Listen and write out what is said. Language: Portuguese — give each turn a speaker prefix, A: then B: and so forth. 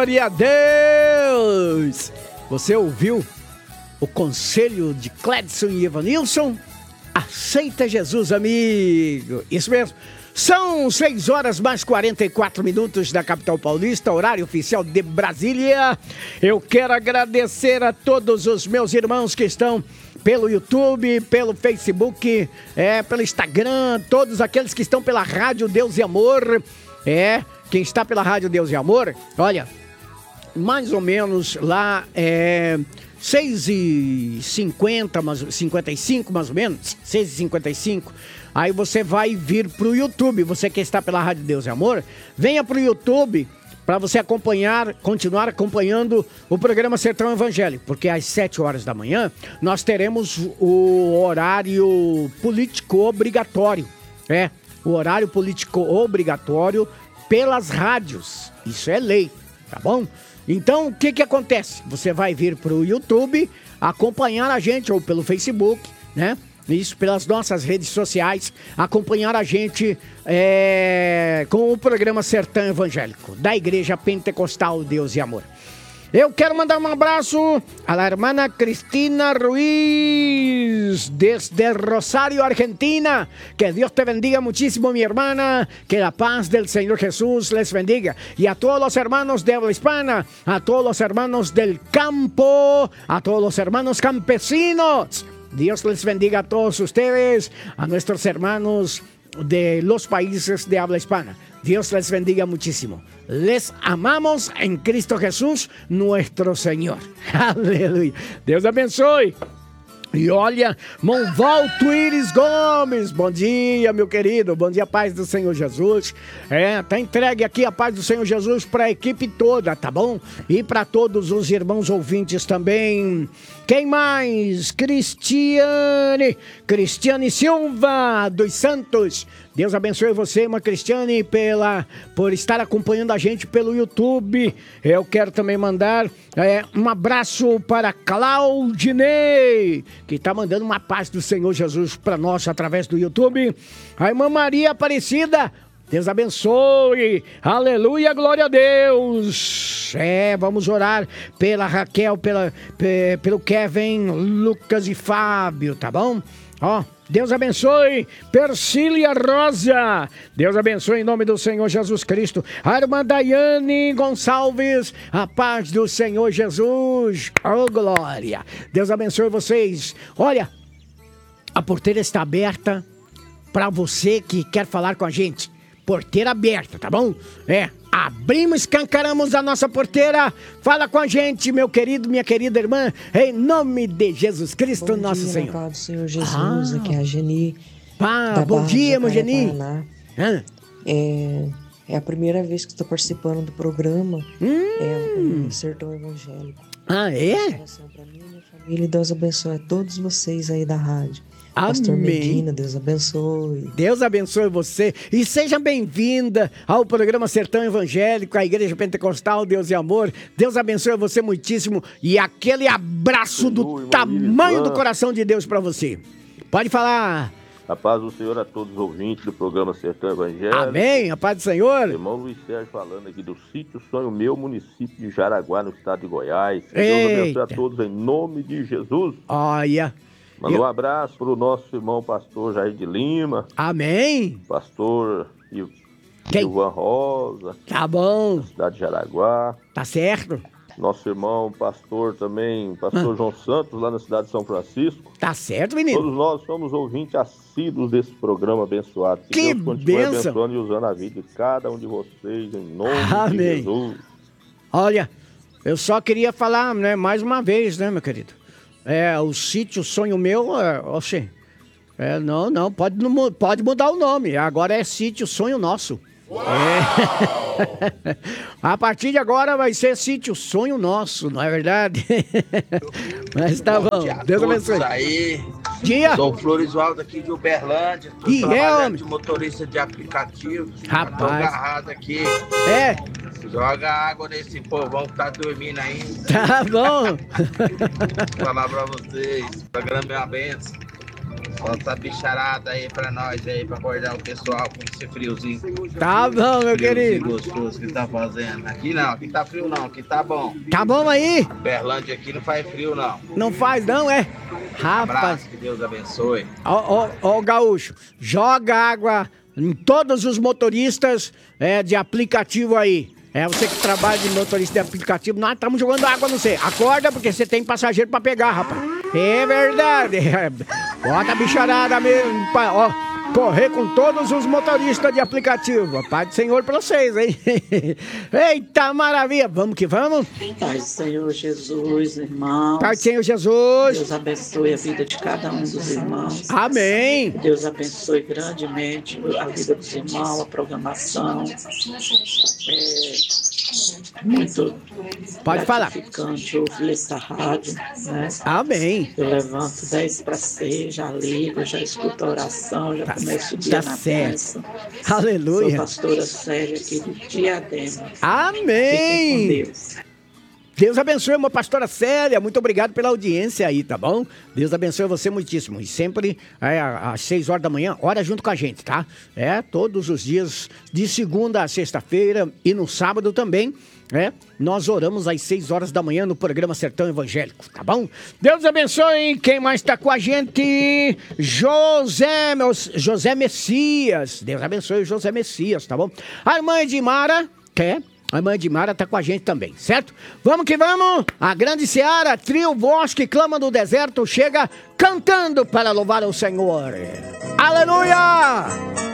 A: Glória a Deus! Você ouviu o conselho de Cledson e Evanilson? Aceita Jesus, amigo. Isso mesmo. São 6 horas mais 44 minutos da capital paulista, horário oficial de Brasília. Eu quero agradecer a todos os meus irmãos que estão pelo YouTube, pelo Facebook, pelo Instagram, todos aqueles que estão pela Rádio Deus e Amor. Quem está pela Rádio Deus e Amor, olha, mais ou menos lá 6h50, 55 mais ou menos, 6h55. Aí você vai vir pro YouTube, você que está pela Rádio Deus e Amor, venha pro YouTube para você continuar acompanhando o programa Sertão Evangélico, porque às 7 horas da manhã nós teremos o horário político obrigatório, o horário político obrigatório pelas rádios, isso é lei, tá bom? Então, o que acontece? Você vai vir pro YouTube acompanhar a gente, ou pelo Facebook, né? Isso, pelas nossas redes sociais, acompanhar a gente com o programa Sertão Evangélico, da Igreja Pentecostal Deus e Amor. Eu quero mandar um abraço a la hermana Cristina Ruiz, desde Rosario, Argentina. Que Dios te bendiga muchísimo, mi hermana. Que la paz del Señor Jesús les bendiga. Y a todos los hermanos de habla hispana, a todos los hermanos del campo, a todos los hermanos campesinos. Dios les bendiga a todos ustedes, a nuestros hermanos de los países de habla hispana. Dios les bendiga muchísimo. Les amamos en Cristo Jesús, nuestro Senhor. Aleluia. Deus abençoe. E olha, Monvalto Iris Gomes, bom dia, meu querido, bom dia, paz do Senhor Jesus. Tá entregue aqui a paz do Senhor Jesus para a equipe toda, tá bom? E para todos os irmãos ouvintes também. Quem mais? Cristiane Silva dos Santos. Deus abençoe você, irmã Cristiane, por estar acompanhando a gente pelo YouTube. Eu quero também mandar um abraço para Claudinei, que está mandando uma paz do Senhor Jesus para nós através do YouTube. A irmã Maria Aparecida, Deus abençoe, aleluia, glória a Deus. Vamos orar pela Raquel, pelo Kevin, Lucas e Fábio, tá bom? Deus abençoe, Persília Rosa, Deus abençoe em nome do Senhor Jesus Cristo. A irmã Daiane Gonçalves, a paz do Senhor Jesus, glória. Deus abençoe vocês. Olha, a porteira está aberta para você que quer falar com a gente. Porteira aberta, tá bom? Abrimos, escancaramos a nossa porteira. Fala com a gente, meu querido, minha querida irmã, em nome de Jesus Cristo, nosso Senhor.
B: Bom dia, do Senhor Jesus, aqui é a Geni.
A: Bom dia, meu Geni.
B: É a primeira vez que estou participando do programa. O Sertão Evangélico. Oração para mim e minha família. E Deus abençoe a todos vocês aí da rádio. Pastor Medina, Deus abençoe.
A: Deus abençoe você. E seja bem-vinda ao programa Sertão Evangélico, a Igreja Pentecostal Deus e Amor. Deus abençoe você muitíssimo. E aquele abraço do tamanho do coração de Deus para você. Pode falar.
C: A paz do Senhor a todos os ouvintes do programa Sertão Evangélico.
A: Amém, a paz do Senhor.
C: Irmão Luiz Sérgio falando aqui do Sítio Sonho Meu, município de Jaraguá, no estado de Goiás. Que Deus abençoe a todos em nome de Jesus.
A: Olha.
C: Manda um abraço para o nosso irmão pastor Jair de Lima.
A: Amém.
C: Pastor Ivan Rosa.
A: Tá bom.
C: Da cidade de Jaraguá.
A: Tá certo.
C: Nosso irmão pastor também, pastor João Santos, lá na cidade de São Francisco.
A: Tá certo, menino.
C: Todos nós somos ouvintes assíduos desse programa abençoado.
A: Que
C: Deus continue
A: bênção.
C: abençoando e usando a vida de cada um de vocês, em nome de Jesus.
A: Olha, eu só queria falar, mais uma vez, meu querido. O Sítio Sonho Meu, não, pode mudar o nome. Agora é Sítio Sonho Nosso. A partir de agora vai ser Sítio Sonho Nosso, não é verdade? Mas tá bom, Deus abençoe.
D: Aí.
A: Dia.
D: Sou Florisvaldo aqui de Uberlândia. Tô trabalhando de motorista de aplicativo.
A: Rapaz.
D: Tô agarrado aqui. Joga água nesse povão que tá dormindo ainda.
A: Tá bom.
D: Vou falar pra vocês. O programa é uma benção. Solta essa bicharada aí pra nós aí, pra acordar o pessoal com esse friozinho.
A: Tá bom, meu querido.
D: Gostoso que tá fazendo. Aqui não, aqui tá frio não, aqui tá bom.
A: Tá bom aí?
D: Berlândia aqui não faz frio não.
A: Não faz não, é? Rapaz.
D: Abraço, que Deus abençoe.
A: Ó, Gaúcho, joga água em todos os motoristas de aplicativo aí. Você que trabalha de motorista de aplicativo, nós estamos jogando água no você. Acorda, porque você tem passageiro pra pegar, rapaz. É verdade. Bota a bicharada mesmo, ó. Correr com todos os motoristas de aplicativo. A paz do Senhor pra vocês, hein? Eita maravilha. Vamos que vamos.
E: Pai do Senhor Jesus, irmãos.
A: Pai do Senhor Jesus.
E: Deus abençoe a vida de cada um dos irmãos.
A: Amém.
E: Deus abençoe grandemente a vida dos irmãos, a programação. Muito
A: pode falar.
E: gratificante ouvir essa rádio, né?
A: Amém.
E: Eu levanto 10 para 6, já ligo, já escuto a oração, já começo o dia na bênção.
A: Aleluia.
E: Sou pastora Célia aqui do Diadema.
A: Amém.
E: Fiquem com Deus.
A: Deus abençoe, uma pastora Célia. Muito obrigado pela audiência aí, tá bom? Deus abençoe você muitíssimo. E sempre às 6 horas da manhã, ora junto com a gente, tá? Todos os dias, de segunda a sexta-feira e no sábado também, nós oramos às 6 horas da manhã no programa Sertão Evangélico, tá bom? Deus abençoe. Quem mais tá com a gente? José Messias. Deus abençoe o José Messias, tá bom? A irmã Edmara, a irmã Edmara tá com a gente também, certo? Vamos que vamos! A grande seara, trio voz que clama do deserto, chega cantando para louvar o Senhor. Aleluia!